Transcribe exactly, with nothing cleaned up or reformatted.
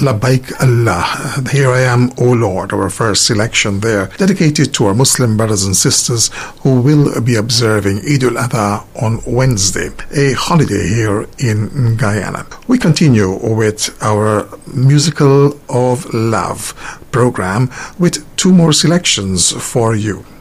Labbaik Allah, Here I Am, O Lord, our first selection there, dedicated to our Muslim brothers and sisters who will be observing Eid al-Adha on Wednesday, a holiday here in Guyana. We continue with our Musical of Love program with two more selections for you.